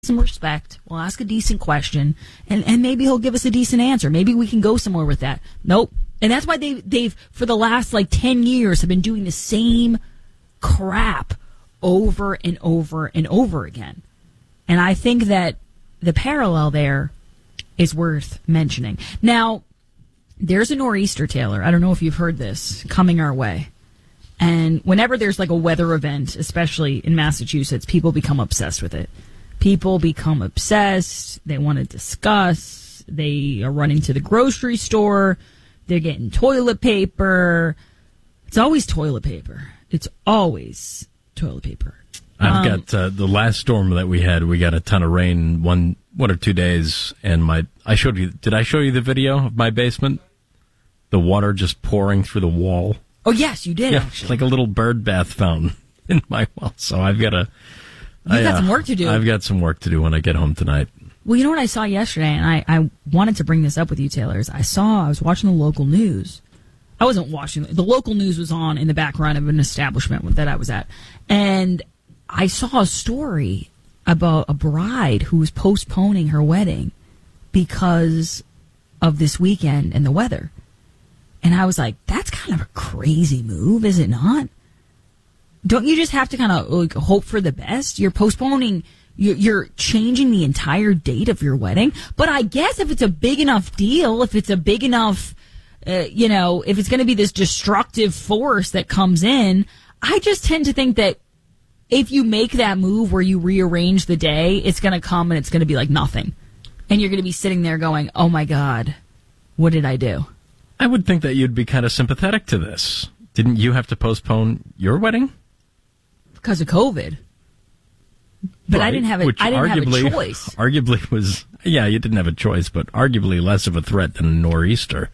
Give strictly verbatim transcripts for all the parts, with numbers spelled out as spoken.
some respect. We'll ask a decent question, and, and maybe he'll give us a decent answer. Maybe we can go somewhere with that. Nope. And that's why they, they've, for the last like ten years, have been doing the same crap over and over and over again. And I think that the parallel there is worth mentioning. Now, there's a nor'easter, Taylor. I don't know if you've heard this, coming our way. And whenever there's like a weather event, especially in Massachusetts, people become obsessed with it. People become obsessed. They want to discuss. They are running to the grocery store. They're getting toilet paper. It's always toilet paper. It's always toilet paper. I've um, got uh, the last storm that we had. We got a ton of rain one one or two days, and my I showed you. Did I show you the video of my basement? The water just pouring through the wall. Oh yes, you did. Yeah, actually, it's like a little bird bath fountain in my wall. So I've got a. You I, got uh, some work to do. I've got some work to do when I get home tonight. Well, you know what I saw yesterday, and I, I wanted to bring this up with you, Taylor. Is I saw I was watching the local news. I wasn't watching the local news was on in the background of an establishment that I was at, and I saw a story about a bride who was postponing her wedding because of this weekend and the weather. And I was like, that's kind of a crazy move, is it not? Don't you just have to kind of like hope for the best? You're postponing, you're, you're changing the entire date of your wedding. But I guess if it's a big enough deal, if it's a big enough, uh, you know, if it's going to be this destructive force that comes in, I just tend to think that if you make that move where you rearrange the day, it's going to come and it's going to be like nothing. And you're going to be sitting there going, oh my God, what did I do? I would think that you'd be kind of sympathetic to this. Didn't you have to postpone your wedding? Because of COVID. But right. I didn't have a, Which I didn't arguably, have a choice. Arguably was, yeah, you didn't have a choice, but arguably less of a threat than a nor'easter.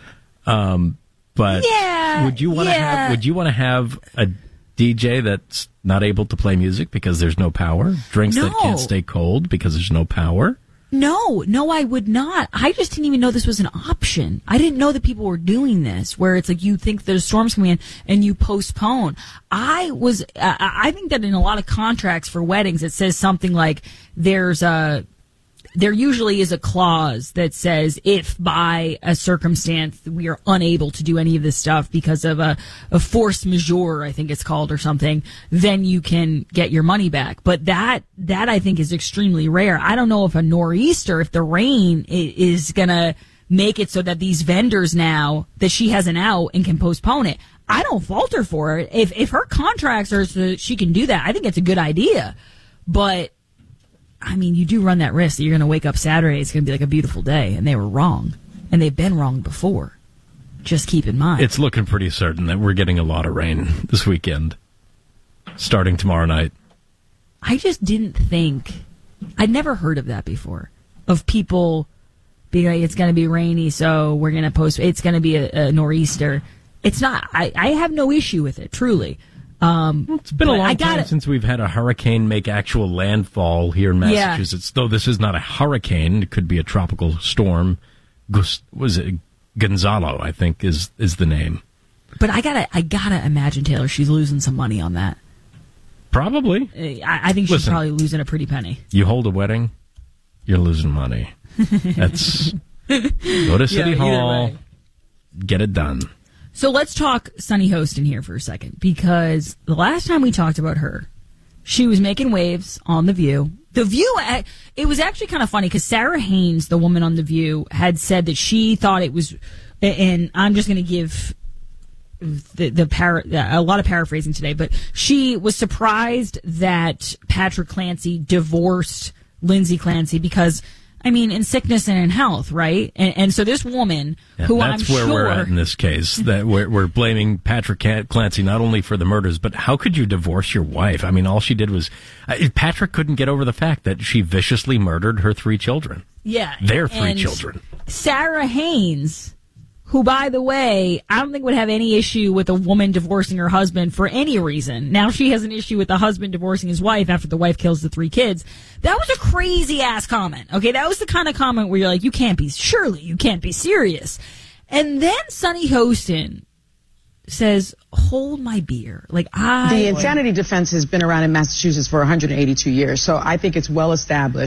Um, but yeah, would you want to yeah. have, would you want to have a D J that's not able to play music because there's no power? Drinks no. that can't stay cold because there's no power? No, no, I would not. I just didn't even know this was an option. I didn't know that people were doing this, where it's like you think there's storms coming in and you postpone. I was, uh, I think that in a lot of contracts for weddings, it says something like there's a, there usually is a clause that says if by a circumstance we are unable to do any of this stuff because of a, a force majeure, I think it's called, or something, then you can get your money back. But that, that I think is extremely rare. I don't know if a nor'easter, if the rain is going to make it so that these vendors now, that she has an out and can postpone it. I don't fault her for it. If, if her contracts are so that she can do that, I think it's a good idea. But I mean, you do run that risk that you're going to wake up Saturday, it's going to be like a beautiful day, and they were wrong. And they've been wrong before. Just keep in mind. It's looking pretty certain that we're getting a lot of rain this weekend, starting tomorrow night. I just didn't think, I'd never heard of that before, of people being like, it's going to be rainy, so we're going to post, it's going to be a, a nor'easter. It's not, I, I have no issue with it, truly. Um, well, it's been a long time it. since we've had a hurricane make actual landfall here in Massachusetts. Yeah. Though this is not a hurricane, it could be a tropical storm. Gust- was it Gonzalo? I think is is the name. But I gotta, I gotta imagine, Taylor, she's losing some money on that. Probably. I, I think she's Listen, probably losing a pretty penny. You hold a wedding, you're losing money. That's go to City yeah, Hall, get it done. So let's talk Sunny Hostin here for a second, because the last time we talked about her, she was making waves on The View. The View, it was actually kind of funny because Sarah Haynes, the woman on The View, had said that she thought it was, and I'm just going to give the, the para, a lot of paraphrasing today, but she was surprised that Patrick Clancy divorced Lindsay Clancy because, I mean, in sickness and in health, right? And, and so this woman, yeah, who I'm that's where sure, we're at in this case, that we're, we're blaming Patrick Clancy not only for the murders, but how could you divorce your wife? I mean, all she did was, uh, Patrick couldn't get over the fact that she viciously murdered her three children. Yeah. Their three and children. Sarah Haynes, who, by the way, I don't think would have any issue with a woman divorcing her husband for any reason. Now she has an issue with the husband divorcing his wife after the wife kills the three kids. That was a crazy-ass comment, okay? That was the kind of comment where you're like, you can't be, surely you can't be serious. And then Sunny Hostin says, hold my beer. Like I... The insanity defense has been around in Massachusetts for one hundred eighty-two years, so I think it's well established.